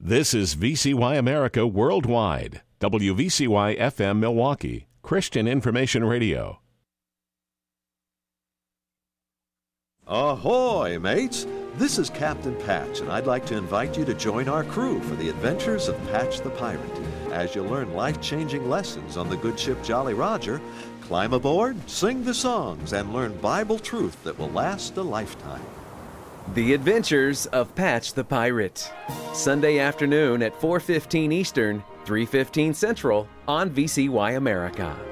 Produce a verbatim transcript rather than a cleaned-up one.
This is V C Y America Worldwide, W V C Y F M Milwaukee, Christian Information Radio. Ahoy, mates! This is Captain Patch, and I'd like to invite you to join our crew for the adventures of Patch the Pirate. As you learn life-changing lessons on the good ship Jolly Roger, climb aboard, sing the songs, and learn Bible truth that will last a lifetime. The Adventures of Patch the Pirate. Sunday afternoon at four fifteen Eastern, three fifteen Central on V C Y America.